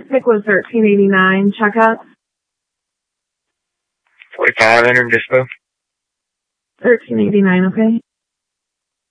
pick was 1389. Checkup. 45 enter dispo. 1389. Okay.